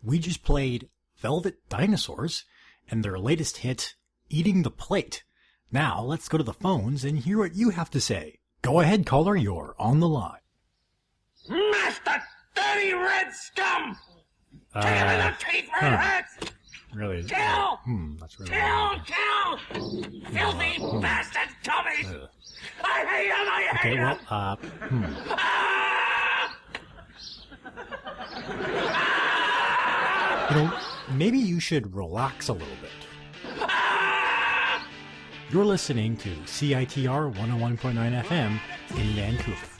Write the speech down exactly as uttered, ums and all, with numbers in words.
We just played Velvet Dinosaurs and their latest hit, Eating the Plate. Now, let's go to the phones and hear what you have to say. Go ahead, caller, you're on the line. Master dirty red scum! Uh, Take him in the teeth where it huh. hurts! Really? Kill! Hmm, that's really Kill! weird. Kill! Filthy Hmm. bastard Tommy! Ugh. I hate him! I hate Okay, him! well, uh, hmm. Ah! You know, maybe you should relax a little bit. Ah! You're listening to C I T R one oh one point nine F M in Vancouver.